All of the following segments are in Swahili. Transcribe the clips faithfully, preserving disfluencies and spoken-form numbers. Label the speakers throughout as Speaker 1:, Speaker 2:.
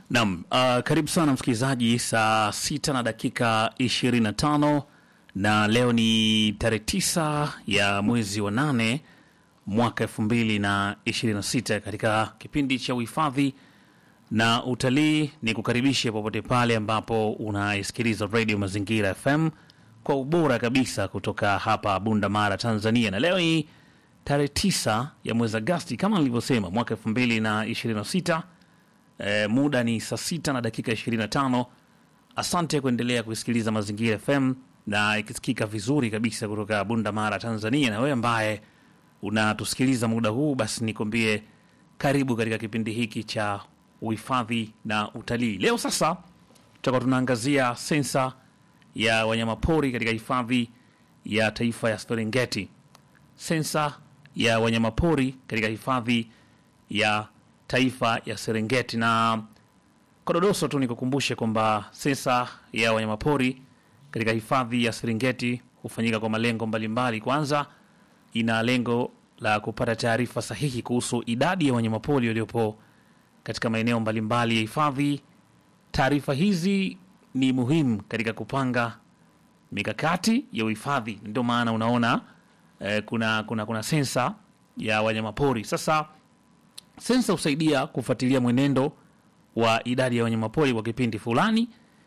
Speaker 1: Naam, uh, karibu sana msikilizaji, saa sita na dakika ishirini na tano na leo ni tarehe tisa ya mwezi wa nane mwaka elfu mbili na ishirini na sita. Katika kipindi cha uhifadhi na utalii, ni kukaribishe popote pale ambapo unaisikiliza Radio Mazingira F M kwa ubora kabisa kutoka hapa Bunda Mara, Tanzania. Na leo ni tarehe tisa ya mwezi Agosti kama nilivyosema mwaka elfu mbili na ishirini na sita. E, muda ni saa sita na dakika ishirini na tano. Asante kuendelea kusikiliza Mazingira F M na ikisikika vizuri kabisa kutoka Bunda Mara, Tanzania. Na wewe ambaye unatusikiliza muda huu, basi nikwambie karibu katika kipindi hiki cha uhifadhi na utalii. Leo sasa tutakuwa tunaangazia sensa ya wanyamapori katika hifadhi ya taifa ya Serengeti. Sensa ya wanyamapori katika hifadhi ya taifa ya Serengeti. Na kwa dodoso tu nikukumbushe kwamba sensa ya wanyamapori katika hifadhi ya Serengeti hufanyika kwa malengo mbalimbali. Kwanza, ina lengo la kupata taarifa sahihi kuhusu idadi ya wanyamapori waliopo katika maeneo mbalimbali ya hifadhi. Taarifa hizi ni muhimu katika kupanga mikakati ya uhifadhi. Ndio maana unaona eh, kuna kuna kuna sensa ya wanyamapori. Sasa sensa husaidia kufuatilia mwenendo wa idadi ya wanyamapori kwa kipindi fulani.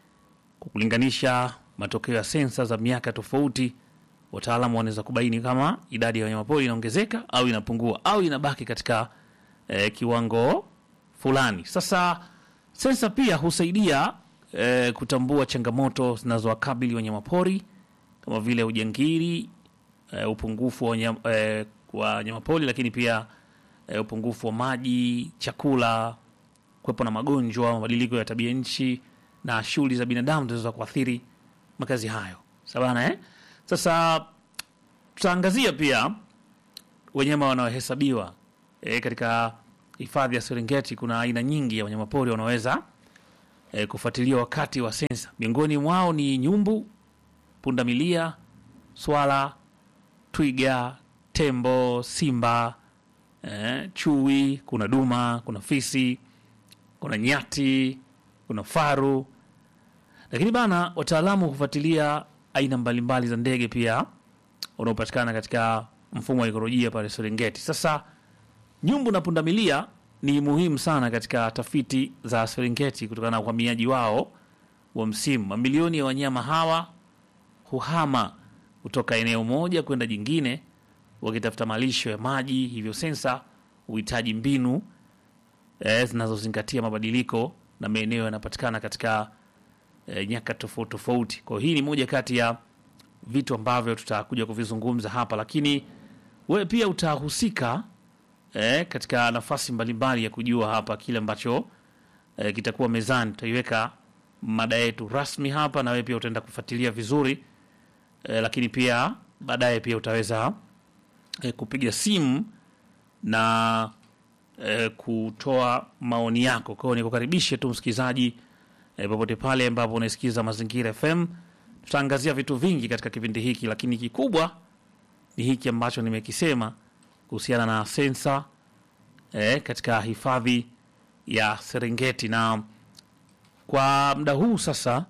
Speaker 1: Kulinganisha matokeo ya sensa za miaka tofauti, wataalamu wanaweza kubaini kama idadi ya wanyamapori inaongezeka au inapungua au inabaki katika eh, kiwango fulani. Sasa sensa pia husaidia eh, kutambua changamoto zinazowakabili wanyamapori kama vile ujangili, eh, upungufu wa wanyama, eh, wa wanyamapori, lakini pia E, upungufu wa maji, chakula, kuwepo na magonjwa, mabadiliko ya tabia nchi na shughuli za binadamu zinaweza kuathiri makazi hayo. Sawa eh? Sasa tutaangazia pia wanyama wanaohesabiwa e, katika hifadhi ya Serengeti. Kuna aina nyingi ya wanyamapori wanaweza e, kufuatiliwa wakati wa sensa. Miongoni mwao ni nyumbu, pundamilia, swala, twiga, tembo, simba, Eh, chui, kuna duma, kuna fisi, kuna nyati, kuna faru. Lakini bana, wataalamu hufuatilia aina mbalimbali za ndege pia wanaopatikana katika mfumo wa ekolojia pale Serengeti. Sasa nyumbu na pundamilia ni muhimu sana katika tafiti za Serengeti kutokana na uhamiaji wao wa msimu. Mamilioni ya wanyama hawa huhama kutoka eneo moja kwenda jingine wakitafuta malisho ya maji. Hivyo sensa uhitaji mbinu eh, zinazozingatia mabadiliko na maeneo yanapatikana katika eh, nyakati tofauti tofauti. Kwa hii ni moja kati ya vitu ambavyo tutakuja kuvizungumza hapa, lakini wewe pia utahusika eh, katika nafasi mbalimbali ya kujua hapa kile ambacho eh, kitakuwa mezani. Tutaiweka mada yetu rasmi hapa na wewe pia utaenda kufuatilia vizuri eh, lakini pia baadaye pia utaweza E, kupiga simu na e, kutoa maoni yako. Kwa hiyo nikukaribishe tu msikilizaji e, popote pale ambapo unasikiliza Mazingira F M. Tutaangazia vitu vingi katika kipindi hiki, lakini kikubwa ni hiki ambacho nimekisema kuhusiana na sensa e, katika hifadhi ya Serengeti. Na kwa muda huu sasa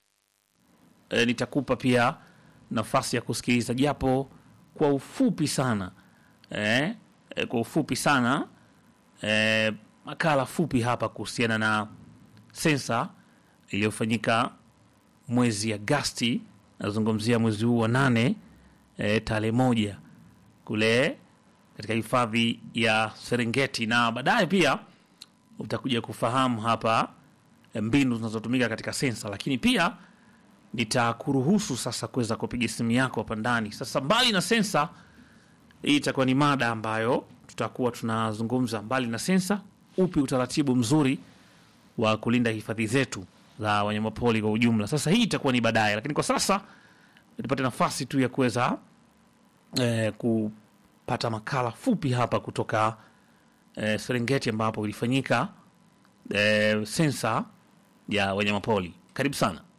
Speaker 1: e, nitakupa pia nafasi ya kusikiliza japo kwa ufupi sana eh, eh, kwa ufupi sana eh, makala fupi hapa kuhusiana na sensa iliyofanyika mwezi Agosti. Nazungumzia mwezi huu wa nane eh, tarehe moja kule katika hifadhi ya Serengeti. Na baadaye pia utakuja kufahamu hapa eh, mbinu zinazotumika katika sensa, lakini pia nitakuruhusu sasa kuweza kupiga simu yako hapa ndani. Sasa mbali na sensa, hii itakuwa ni mada ambayo tutakuwa tunazungumza. Mbali na sensa, upi utaratibu mzuri wa kulinda hifadhi zetu za wanyamapori kwa ujumla? Sasa hii itakuwa ni baadaye, lakini kwa sasa nipate nafasi tu ya kuweza eh, kupata makala fupi hapa kutoka eh, Serengeti ambapo ilifanyika eh, sensa ya wanyamapori. Karibu sana.